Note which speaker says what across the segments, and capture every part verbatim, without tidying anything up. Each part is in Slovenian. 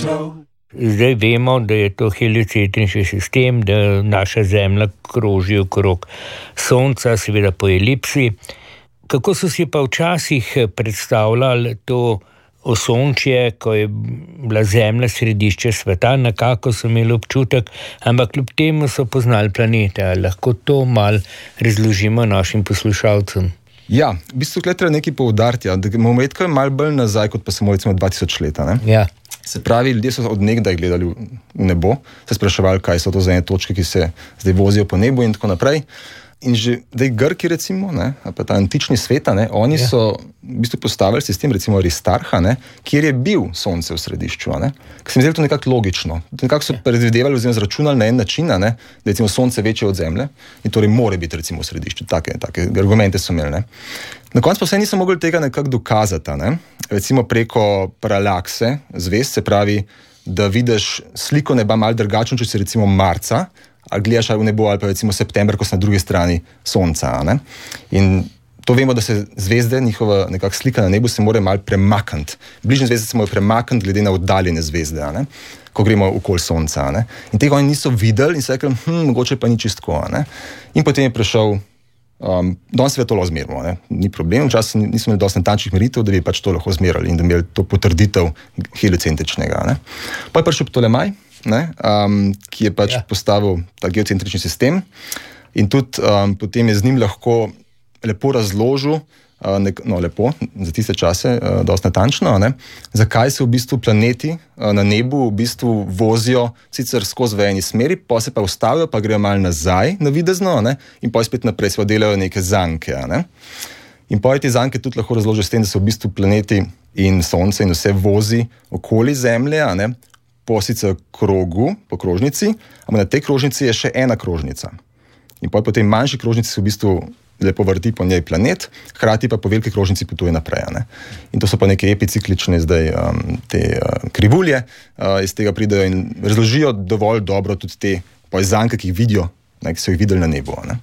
Speaker 1: Zdaj vemo, da je to heliocentrični sistem, da naša Zemlja kroži okrog Sonca, seveda po elipsi. Kako so si pa včasih predstavljali to osončje, ko je bila Zemlja središče sveta, nekako so imeli občutek, ampak kljub temu so poznali planete. Ali lahko to malo razložimo našim poslušalcem?
Speaker 2: Ja, v bistvu tukaj treba nekaj poudariti, ja, da bomo vedko malo bolj nazaj, kot pa samo recimo dva tisoč leta. Ne?
Speaker 1: Ja.
Speaker 2: Se pravi, ljudje so od nekdaj gledali v nebo, se spraševali, kaj so to za ene točke, ki se zdaj vozijo po nebu in tako naprej. In že zdaj Grki, recimo, ne, pa ta antični svet, ne, oni ja. so v bistvu postavili sistem, recimo Aristarha, ne, kjer je bil Sonce v središču. Ker se mi zdi to nekako logično. Nekako so ja. predvidevali oziroma zračunali na en način, ne, da je recimo Sonce večje od Zemlje in torej more biti recimo v središču. Take, take argumente so imeli. Ne. Na koncu pa vse niso mogli tega nekako dokazati. Ne. Recimo preko paralakse zvezd, se pravi, da vidiš sliko neba malo drugačno, če si recimo marca, ali gledaš v nebo, ali pa recimo september, ko si na drugi strani Sonca. Ne? In to vemo, da se zvezde, njihova nekakšna slika na nebu se mora malo premakniti. Bližnje zvezde se morajo premakniti glede na oddaljene zvezde, ne? Ko gremo okoli Sonca. Ne? In tega oni niso videli in so rekli, hm, mogoče pa ni čistko. Ne? In potem je prišel, um, danes se to lahko zmerimo, ne? Ni problem, včasih nismo imeli dosti natančnih meritev, da bi pač to lahko zmerali in da bi imeli to potrditev heliocentričnega. Ne? Pa je prišel Ptolemaj, Ne, um, ki je pač ja. postavil ta geocentrični sistem in tudi um, potem je z njim lahko lepo razložil, uh, nek, no lepo, za tiste čase, uh, dosti natančno, ne, zakaj se v bistvu planeti uh, na nebu v bistvu vozijo sicer skozi v eni smeri, pa se pa ustavijo, pa grejo malo nazaj navidezno, ne, in pa spet naprej se delajo neke zanke. Ne. In pa te zanke tudi lahko razložijo s tem, da se v bistvu planeti in Sonce in vse vozi okoli Zemlje, ne, po sicer krogu, po krožnici, ampak na tej krožnici je še ena krožnica. In po tej manjši krožnici se v bistvu lepo vrti po njej planet, hkrati pa po veliki krožnici potuje naprej. Ne? In to so pa neke epiciklične zdaj um, te uh, krivulje, uh, iz tega pridejo in razložijo dovolj dobro tudi te zanke, ki jih vidijo, ne, ki so jih videli na nebu. Ne?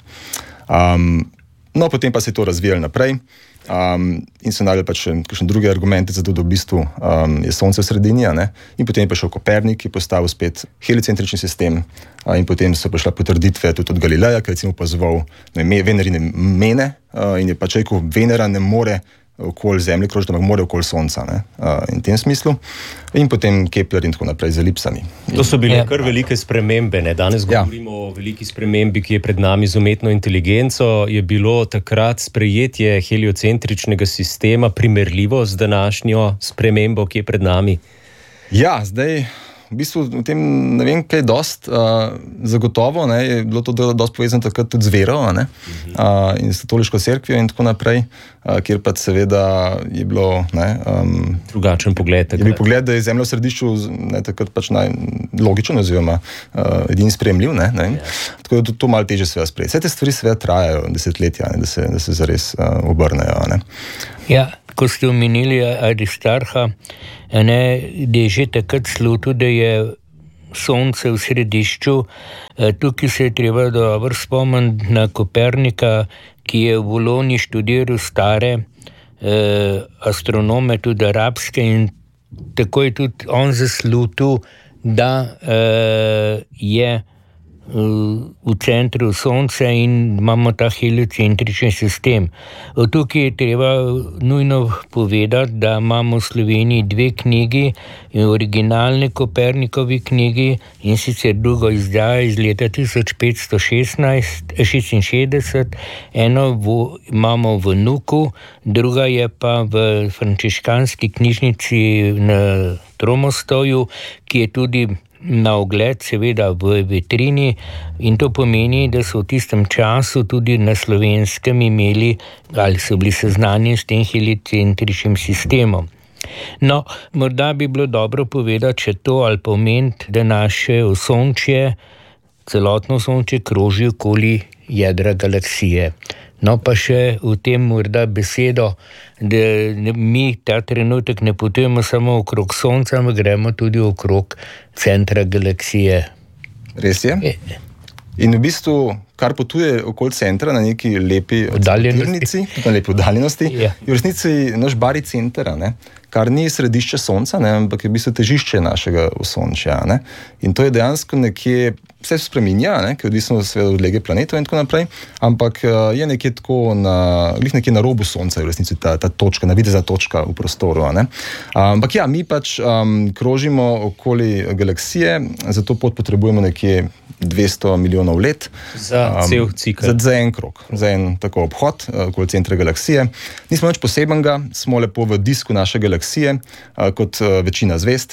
Speaker 2: Um, no, potem pa se je to razvijalo naprej. Um, in so naredili pač še druge argumente za to, da v bistvu um, je Sonce v sredini. Ne? In potem je prišel Kopernik, ki je postavil spet heliocentrični sistem uh, in potem so prišle potrditve tudi od Galileja, ki je recimo pozval Venerine mene uh, in je pač rekel, Venera ne more okoli Zemlje krožiti, ampak more okoli Sonca. Ne? Uh, in v tem smislu. In potem Kepler in tako naprej z elipsami.
Speaker 3: To so bile kar velike spremembe. Ne? Danes govorimo ja. o veliki spremembi, ki je pred nami z umetno inteligenco. Je bilo takrat sprejetje heliocentričnega sistema primerljivo z današnjo spremembo, ki je pred nami?
Speaker 2: Ja, zdaj v bistvu v tem ne vem kaj dost. Uh, zagotovo ne, je bilo to dosti povezano takrat tudi z vero ne, uh, in s katoliško cerkvijo in tako naprej, uh, kjer pa seveda je bilo ne, um,
Speaker 3: drugačen pogled.
Speaker 2: Je bil pogled, da je Zemlja v središču ne, takrat pač najlogičen oziroma uh, edini sprejemljiv. Ne, ne. Ja. Tako da to, to malo teže seveda sprejeti. Vse te stvari seveda trajajo desetletja, ne, da, se, da se zares uh, obrnejo. Ne.
Speaker 1: Ja, ko ste omenili Aristarha, ne, da je že takrat slutil, da je Sonce v središču. Tukaj se je treba dobro spomniti na Kopernika, ki je v Bologni študiral stare eh, astronome, tudi arabske, in tako je tudi on zaslutil, da eh, je v centru Sonce in imamo ta heliocentrični sistem. Tukaj je treba nujno povedati, da imamo v Sloveniji dve knjigi, originalne Kopernikovi knjigi, in sicer drugo izdajo iz leta tisoč petsto šestinšestdeset, eno v, imamo v Nuku, druga je pa v frančiškanski knjižnici na Tromostoju, ki je tudi na ogled seveda v vitrini, in to pomeni, da so v tistem času tudi na Slovenskem imeli ali so bili seznanjeni s tem heliocentričnim sistemom. No, morda bi bilo dobro povedati še to ali pomeniti, da naše osončje, celotno osončje kroži okoli jedra galaksije. No, pa še v tem morda besedo, da mi ta trenutek ne potujemo samo okrog Sonca, ampak gremo tudi okrog centra galaksije.
Speaker 2: Res je. In v bistvu, kar potuje okoli centra na neki lepi oddaljenosti, na lepi oddaljenosti, yeah. je v resnici naš baricenter, ne? Kar ni središče Sonca, ne? Ampak je v bistvu težišče našega osončja. Ne? In to je dejansko nekje, vse se spreminja, ne? Ker je odvisno od lege planetov in tako naprej, ampak je nekje tako na, nekje na robu Sonca, je v resnici ta, ta točka, navidezna točka v prostoru. Ne? Ampak ja, mi pač um, krožimo okoli galaksije, zato pot potrebujemo nekje dvesto milijonov let.
Speaker 3: Za cel cikel.
Speaker 2: Za, za en krog, za en tako obhod okoli centra galaksije. Nismo nič posebenega, smo lepo v disku naše galaksije, kot večina zvezd.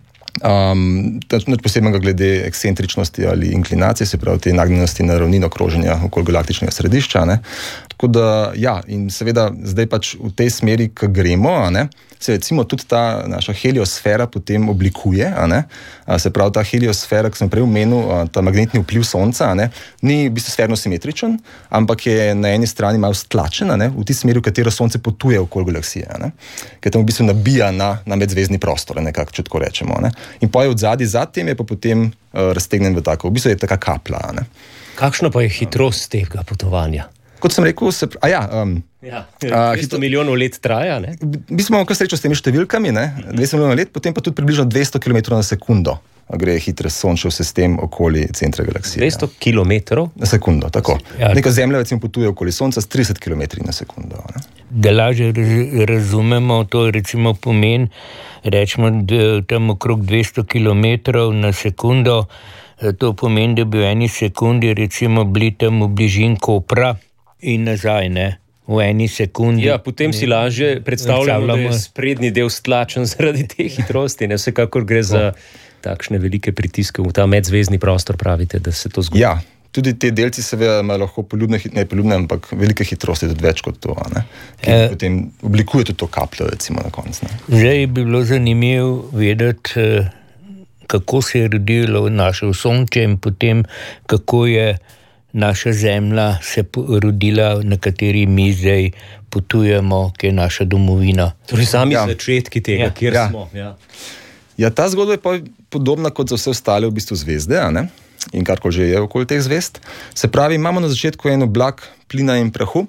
Speaker 2: Um, nič posebenega glede ekscentričnosti ali inklinacije, se pravi te nagnjenosti na ravnino kroženja okoli galaktičnega središča. Ne? Tako da, ja, in seveda zdaj pač v tej smeri, ki gremo, a ne, se recimo tudi ta naša heliosfera potem oblikuje, a ne, a se pravi ta heliosfera, ki sem prej omenil, ta magnetni vpliv Sonca, a ne, ni v bistvu sferno simetričen, ampak je na eni strani malo stlačen, a ne, v tej smeri, v katero Sonce potuje okoli galaksije, a ne, ker tam v bistvu nabija na, na medzvezdni prostor, nekako, če tako rečemo, a ne. In pa je od zadaj, za tem je pa potem uh, raztegnen v tako, v bistvu je taka kapla, a ne.
Speaker 3: Kakšna pa je hitrost tega potovanja?
Speaker 2: Kot sem rekel, se, a ja, um,
Speaker 3: ja dvesto milijonov let traja, ne?
Speaker 2: Mi smo kar srečo s temi številkami, ne, dvesto milijonov let, potem pa tudi približno dvesto kilometrov na sekundo gre hitre sončev sistem okoli centra galaksije.
Speaker 3: dvesto kilometrov?
Speaker 2: Na sekundo, tako. Ja. Neka Zemlja recimo potuje okoli Sonca s trideset kilometrov na sekundo. Ne?
Speaker 1: Da lažje razumemo, to recimo pomen, rečemo, da tam okrog dvesto kilometrov na sekundo, to pomeni, da bi v eni sekundi recimo bili tam v bližini Kopra in nazaj, ne? V eni sekundi.
Speaker 3: Ja, potem si lažje predstavljamo, da je sprednji del stlačen zaradi te hitrosti. Ne? Vsekakor gre za takšne velike pritiske v ta medzvezdni prostor, pravite, da se to zgodi.
Speaker 2: Ja, tudi te delci seveda imajo lahko poljubne, ne poljubne, ampak velike hitrosti, tudi več kot to, ne? Ki e, potem oblikuje tudi to kapljo, recimo na koncu.
Speaker 1: Zdaj bi bilo zanimivo vedeti, kako se je rodilo naše Sonce in potem, kako je naša Zemlja se rodila, na kateri mi zdaj potujemo, ki je naša domovina.
Speaker 3: Torej sami ja. začetki tega, ja. kjer ja. smo. Ja.
Speaker 2: ja, ta zgodba je pa podobna kot za vse ostale v bistvu zvezde, a ne? In karkoli že je okoli teh zvezd. Se pravi, imamo na začetku en oblak plina in prahu,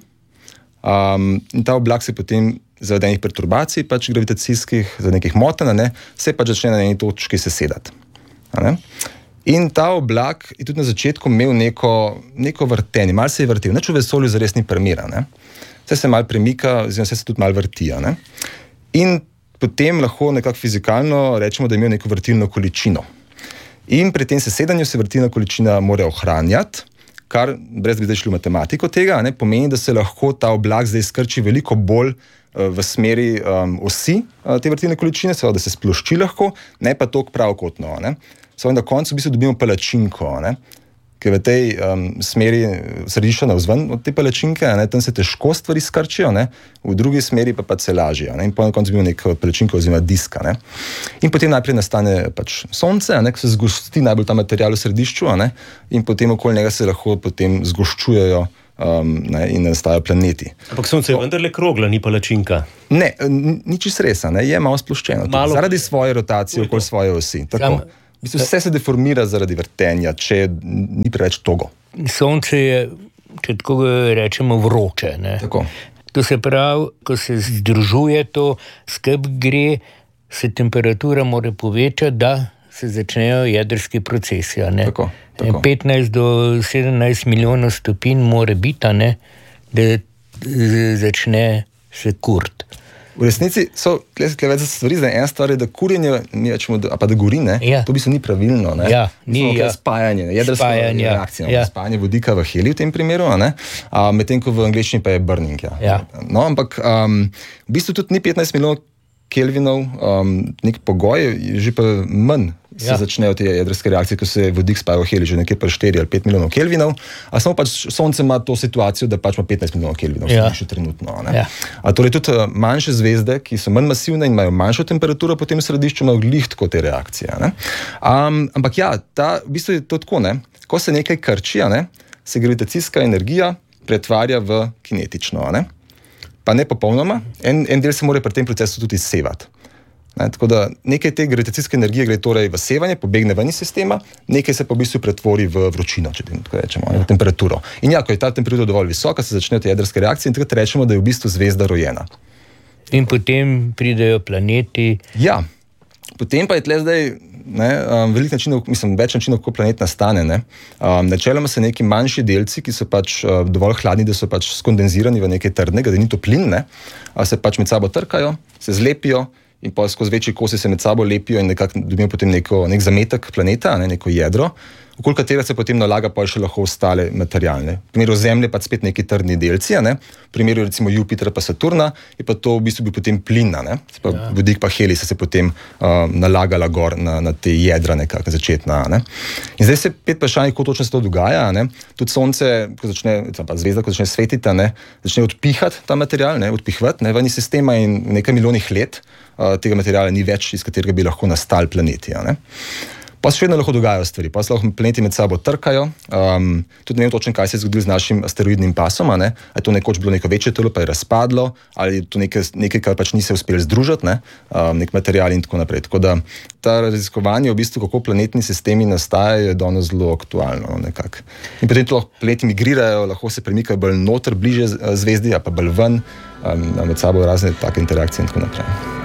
Speaker 2: um, in ta oblak se potem zaradi enih perturbacij, pač gravitacijskih, zaradi nekih motenj, ne, se pač začne na eni točki sesedati. A ne? In ta oblak je tudi na začetku imel neko, neko vrtenje, malo se je vrtil, nič v vesolju zares ni primera, ne. Vse se malo premika, oziroma vse se tudi malo vrti, ne. In potem lahko nekako fizikalno rečemo, da je imel neko vrtilno količino. In pri tem sesedanju se vrtilna količina mora ohranjati, kar, brez da bi zdaj šli v matematiko tega, ne, pomeni, da se lahko ta oblak zdaj skrči veliko bolj uh, v smeri um, osi uh, te vrtilne količine, seveda, da se splošči lahko, ne pa toliko pravokotno, ne. Samo na koncu v bistvu dobimo palačinko, ne? Ker v tej um, smeri središča navzven od te palačinke, ne? Tam se težko stvari skrčijo, ne? V drugi smeri pa pa se lažje. Ne? In po na koncu dobimo neko palačinko oziroma diska. Ne? In potem najprej nastane pač Sonce, ne? Ko se zgosti najbolj ta material v središču, ne? In potem okoli njega se lahko potem zgoščujejo um, ne? In nastajajo planeti.
Speaker 3: Ampak Sonce je vendarle krogla, ni palačinka.
Speaker 2: Ne, ni čisto res, ne? Je malo sploščeno. Malo... Zaradi svoje rotacije okoli svoje osi. Tako. Sam... Vse se deformira zaradi vrtenja, če ni preveč togo.
Speaker 1: Sonce je, če tako rečemo, vroče. Ne?
Speaker 2: Tako.
Speaker 1: To se pravi, ko se združuje to, skup gre, se temperatura mora povečati, da se začnejo jedrski procesi.
Speaker 2: Tako, tako.
Speaker 1: petnajst do sedemnajst milijonov stopinj mora biti, ne, da začne se kurti.
Speaker 2: V resnici so tukaj več stvari, zdaj ena stvar je, da kurjenje, mi rečemo, da, pa da gori, ne,
Speaker 1: ja.
Speaker 2: To v bistvu ni pravilno, ne.
Speaker 1: Ja, ni, ja.
Speaker 2: Spajanje, jedrska reakcija, ja. Spajanje vodika v helij v tem primeru, ne, a medtem ko v angleščini pa je burning, ja.
Speaker 1: Ja.
Speaker 2: No, ampak um, v bistvu tudi ni petnajst milijonov kelvinov, um, nek pogoj, že pa manj se ja. začnejo te jedrske reakcije, ko se vodik spaja v helij, že nekje pa štiri ali pet milijonov kelvinov, a samo pač Sonce ima to situacijo, da pač ima petnajst milijonov kelvinov, ja. Še trenutno. Ne? Ja. A torej tudi manjše zvezde, ki so manj masivne in imajo manjšo temperaturo po tem središču, imajo glih tako te reakcije. Ne? Um, ampak ja, ta, v bistvu je to tako, ne? Ko se nekaj krči, ne? Se gravitacijska energija pretvarja v kinetično, ne? Pa ne popolnoma, en, en del se mora pri tem procesu tudi izsevati. Ne, tako da nekaj te gravitacijske energije gre torej v sevanje, pobegne ven iz sistema, nekaj se pa v bistvu pretvori v vročino, če tako rečemo, v temperaturo. In ja, ko je ta temperatura dovolj visoka, se začnejo te jedrske reakcije in takrat rečemo, da je v bistvu zvezda rojena.
Speaker 1: In potem pridejo planeti.
Speaker 2: Ja, potem pa je tle zdaj ne, um, veliko načinov, mislim, več načinov, kako planet nastane. Ne. Um, načeloma se neki manjši delci, ki so pač uh, dovolj hladni, da so pač skondenzirani v nekaj trdnega, da ni to plin, ne, se pač med sabo trkajo, se zlepijo in pa skozi večji kosi se med sabo lepijo in nekako dobijo potem neko, nek zametek planeta, ne, neko jedro, okoli katerega se potem nalaga pa še lahko ostale materialne. V primeru Zemlje pa spet neki trdni delci, ne? V primeru recimo Jupitra pa Saturna je pa to v bistvu bil potem plina, ne? Pa ja. Vodik pa helij so se potem uh, nalagala gor na, na te jedra nekako začetna. Ne? In zdaj se pet vprašanj, kako točno se to dogaja. Ne? Tudi Sonce, ko začne, pa zvezda, ko začne svetiti, ne? Začne odpihati ta material, ne? Odpihvati ne? Ven iz sistema in nekaj milijonih let uh, tega materiala ni več, iz katerega bi lahko nastali planeti. Ne? Pa se še vedno lahko dogajajo stvari, pa se lahko planeti med sabo trkajo. Um, tudi ne vem točno, kaj se je zgodilo z našim asteroidnim pasom, ne? Ali je to nekoč bilo neko večje telo, pa je razpadlo, ali je to nekaj, nekaj kar pač ni se uspeli združiti, ne? um, nek material in tako naprej. Tako da ta raziskovanje, v bistvu, kako planetni sistemi nastajajo, je danes zelo aktualno. Nekako. In potem to lahko planeti migrirajo, lahko se premikajo bolj noter, bliže zvezdi, a pa bolj ven, um, med sabo razne take interakcije in tako naprej.